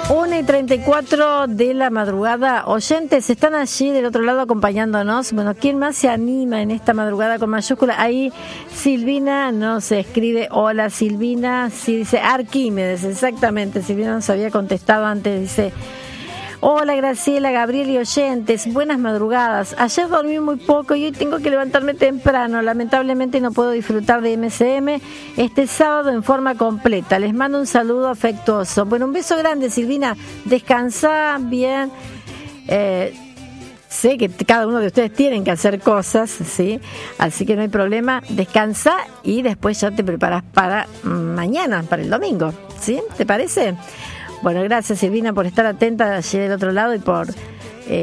1:34 de la madrugada. Oyentes, están allí del otro lado acompañándonos. Bueno, ¿quién más se anima en esta madrugada con mayúscula? Ahí Silvina nos escribe: hola Silvina. Sí, dice Arquímedes, exactamente. Silvina nos había contestado antes, dice: hola Graciela, Gabriel y oyentes, buenas madrugadas. Ayer dormí muy poco y hoy tengo que levantarme temprano. Lamentablemente no puedo disfrutar de MCM este sábado en forma completa. Les mando un saludo afectuoso. Bueno, un beso grande, Silvina. Descansá bien. Sé que cada uno de ustedes tienen que hacer cosas, ¿sí? Así que no hay problema. Descansa y después ya te preparas para mañana, para el domingo, ¿sí? ¿Te parece? Bueno, gracias Silvina por estar atenta allí del otro lado y por